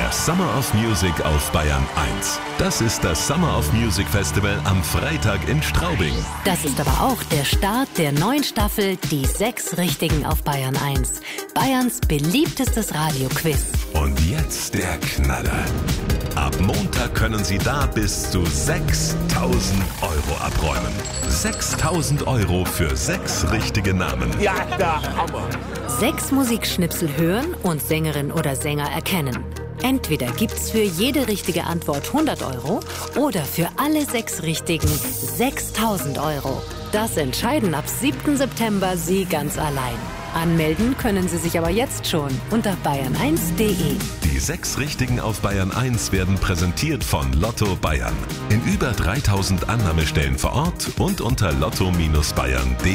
Das Summer of Music auf Bayern 1. Das ist das Summer of Music Festival am Freitag in Straubing. Das ist aber auch der Start der neuen Staffel Die 6 Richtigen auf Bayern 1. Bayerns beliebtestes Radioquiz. Und jetzt der Knaller. Ab Montag können Sie da bis zu 6.000 € abräumen. 6.000 € für 6 richtige Namen. Ja, der Hammer. 6 Musikschnipsel hören und Sängerin oder Sänger erkennen. Entweder gibt's für jede richtige Antwort 100 € oder für alle 6 Richtigen 6.000 €. Das entscheiden ab 7. September Sie ganz allein. Anmelden können Sie sich aber jetzt schon unter bayern1.de. Die 6 Richtigen auf Bayern 1 werden präsentiert von Lotto Bayern. In über 3.000 Annahmestellen vor Ort und unter lotto-bayern.de.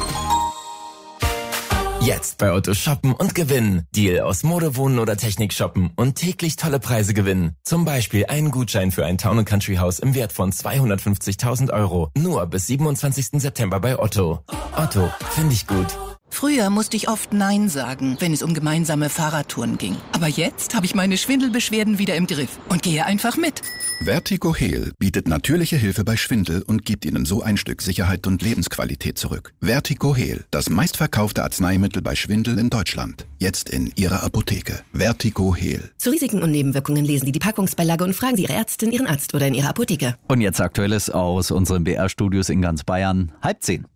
Jetzt bei Otto shoppen und gewinnen. Deal aus Mode, Wohnen oder Technik shoppen und täglich tolle Preise gewinnen. Zum Beispiel einen Gutschein für ein Town & Country Haus im Wert von 250.000 €. Nur bis 27. September bei Otto. Otto, finde ich gut. Früher musste ich oft Nein sagen, wenn es um gemeinsame Fahrradtouren ging. Aber jetzt habe ich meine Schwindelbeschwerden wieder im Griff und gehe einfach mit. Vertigo Heal bietet natürliche Hilfe bei Schwindel und gibt Ihnen so ein Stück Sicherheit und Lebensqualität zurück. Vertigo Heal, das meistverkaufte Arzneimittel bei Schwindel in Deutschland. Jetzt in Ihrer Apotheke. Vertigo Heal. Zu Risiken und Nebenwirkungen lesen Sie die Packungsbeilage und fragen Sie Ihre Ärztin, Ihren Arzt oder in Ihrer Apotheke. Und jetzt Aktuelles aus unseren BR-Studios in ganz Bayern. 9:30.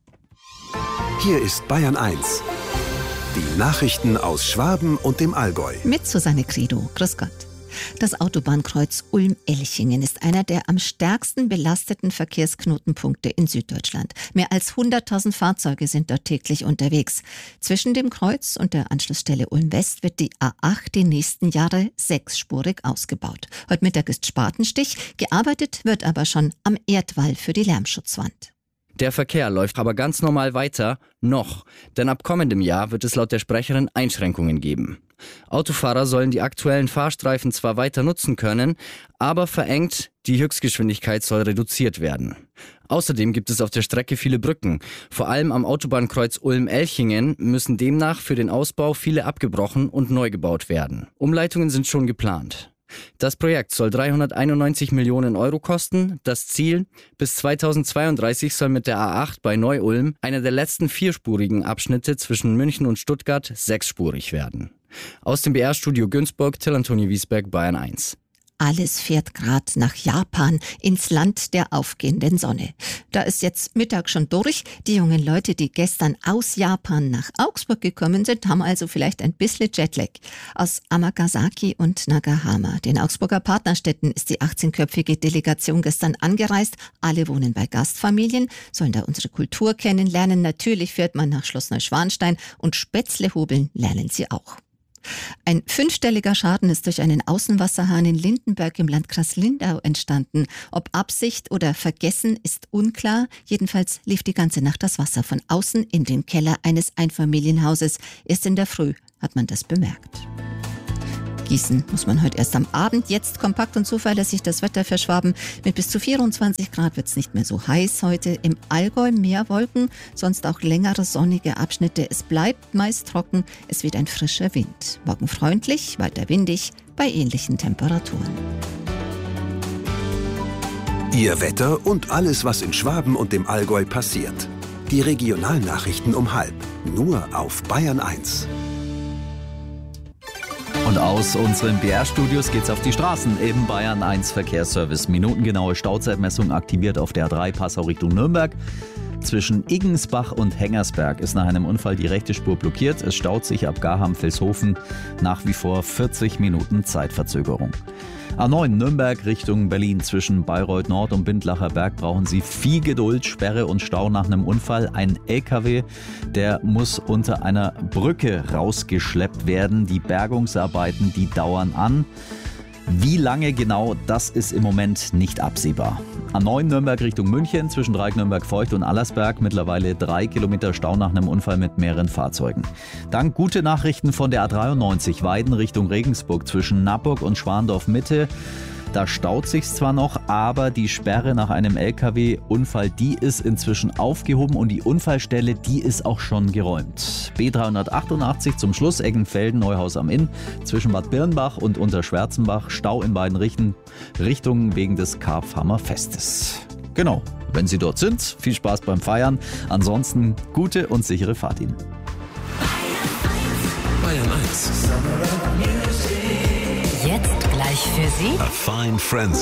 Hier ist Bayern 1. Die Nachrichten aus Schwaben und dem Allgäu. Mit Susanne Credo. Grüß Gott. Das Autobahnkreuz Ulm-Elchingen ist einer der am stärksten belasteten Verkehrsknotenpunkte in Süddeutschland. Mehr als 100.000 Fahrzeuge sind dort täglich unterwegs. Zwischen dem Kreuz und der Anschlussstelle Ulm-West wird die A8 die nächsten Jahre 6-spurig ausgebaut. Heute Mittag ist Spatenstich, gearbeitet wird aber schon am Erdwall für die Lärmschutzwand. Der Verkehr läuft aber ganz normal weiter, noch. Denn ab kommendem Jahr wird es laut der Sprecherin Einschränkungen geben. Autofahrer sollen die aktuellen Fahrstreifen zwar weiter nutzen können, aber verengt, die Höchstgeschwindigkeit soll reduziert werden. Außerdem gibt es auf der Strecke viele Brücken. Vor allem am Autobahnkreuz Ulm-Elchingen müssen demnach für den Ausbau viele abgebrochen und neu gebaut werden. Umleitungen sind schon geplant. Das Projekt soll 391 Millionen € kosten. Das Ziel: bis 2032 soll mit der A8 bei Neu-Ulm einer der letzten 4-spurigen Abschnitte zwischen München und Stuttgart 6-spurig werden. Aus dem BR-Studio Günzburg, Till Antoni Wiesberg, Bayern 1. Alles fährt grad nach Japan, ins Land der aufgehenden Sonne. Da ist jetzt Mittag schon durch. Die jungen Leute, die gestern aus Japan nach Augsburg gekommen sind, haben also vielleicht ein bisschen Jetlag. Aus Amagasaki und Nagahama, den Augsburger Partnerstädten, ist die 18-köpfige Delegation gestern angereist. Alle wohnen bei Gastfamilien, sollen da unsere Kultur kennenlernen. Natürlich fährt man nach Schloss Neuschwanstein und Spätzle hobeln lernen sie auch. Ein 5-stelliger Schaden ist durch einen Außenwasserhahn in Lindenberg im Landkreis Lindau entstanden. Ob Absicht oder Vergessen ist unklar. Jedenfalls lief die ganze Nacht das Wasser von außen in den Keller eines Einfamilienhauses. Erst in der Früh hat man das bemerkt. Gießen muss man heute erst am Abend. Jetzt kompakt und zuverlässig das Wetter für Schwaben. Mit bis zu 24 Grad wird es nicht mehr so heiß heute. Im Allgäu mehr Wolken, sonst auch längere sonnige Abschnitte. Es bleibt meist trocken, es weht ein frischer Wind. Morgen freundlich, weiter windig, bei ähnlichen Temperaturen. Ihr Wetter und alles, was in Schwaben und dem Allgäu passiert. Die Regionalnachrichten um 12:30. Nur auf Bayern 1. Und aus unseren BR-Studios geht's auf die Straßen. Eben Bayern 1 Verkehrsservice. Minutengenaue Stauzeitmessung aktiviert auf der A3 Passau Richtung Nürnberg. Zwischen Iggensbach und Hengersberg ist nach einem Unfall die rechte Spur blockiert. Es staut sich ab Garham-Vilshofen nach wie vor 40 Minuten Zeitverzögerung. A9 Nürnberg Richtung Berlin. Zwischen Bayreuth Nord und Bindlacher Berg brauchen Sie viel Geduld, Sperre und Stau nach einem Unfall. Ein LKW, der muss unter einer Brücke rausgeschleppt werden. Die Bergungsarbeiten, die dauern an. Wie lange genau, das ist im Moment nicht absehbar. A9 Nürnberg Richtung München, zwischen Dreieck Nürnberg-Feucht und Allersberg, mittlerweile 3 Kilometer Stau nach einem Unfall mit mehreren Fahrzeugen. Dann gute Nachrichten von der A93 Weiden Richtung Regensburg, zwischen Nappburg und Schwandorf Mitte. Da staut sich's zwar noch, aber die Sperre nach einem LKW-Unfall, die ist inzwischen aufgehoben und die Unfallstelle, die ist auch schon geräumt. B388 zum Schluss, Eggenfelden, Neuhaus am Inn, zwischen Bad Birnbach und Unterschwärzenbach, Stau in beiden Richtungen wegen des Karpfhammer Festes. Genau, wenn Sie dort sind, viel Spaß beim Feiern. Ansonsten gute und sichere Fahrt Ihnen. Bayern 1. Jetzt gleich für Sie A Fine Friends.